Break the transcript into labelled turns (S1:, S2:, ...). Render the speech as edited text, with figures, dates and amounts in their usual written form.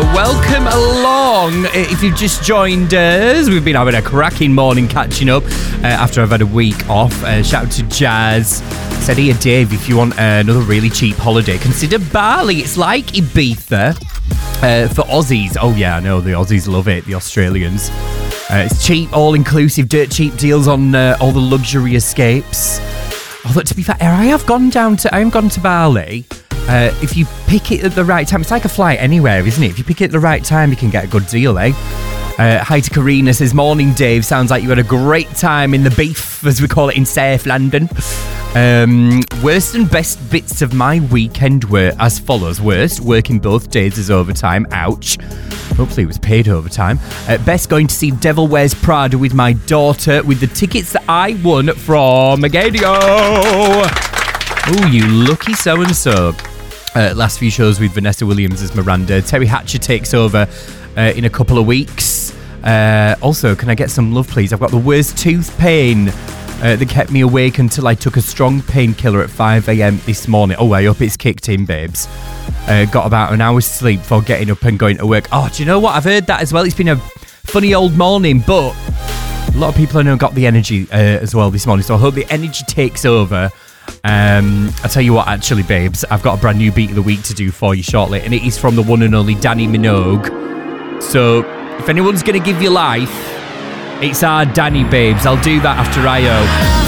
S1: welcome along. If you've just joined us, we've been having a cracking morning catching up after I've had a week off. Shout out to Jazz. Said here, Dave, if you want another really cheap holiday, consider Bali. It's like Ibiza for Aussies. Oh yeah, I know, the Aussies love it, the Australians. It's cheap, all-inclusive, dirt cheap deals on all the luxury escapes. Although, to be fair, I have gone to Bali. If you pick it at the right time, it's like a flight anywhere, isn't it? If you pick it at the right time, you can get a good deal, eh? Hi to Karina, says, morning, Dave. Sounds like you had a great time in the beef, as we call it in South London. Worst and best bits of my weekend were as follows. Worst, working both days as overtime. Ouch. Hopefully it was paid overtime. Best, going to see Devil Wears Prada with my daughter with the tickets that I won from Agadio. Oh, you lucky so-and-so. Last few shows with Vanessa Williams as Miranda. Terry Hatcher takes over in a couple of weeks. Also, can I get some love, please? I've got the worst tooth pain that kept me awake until I took a strong painkiller at 5 a.m. this morning. Oh, I hope it's kicked in, babes. Got about an hour's sleep before getting up and going to work. Oh, do you know what? I've heard that as well. It's been a funny old morning, but a lot of people I know got the energy as well this morning, so I hope the energy takes over. I'll tell you what, actually, babes, I've got a brand new beat of the week to do for you shortly, and it is from the one and only Danny Minogue. So if anyone's going to give you life, it's our Danny, babes. I'll do that after I.O.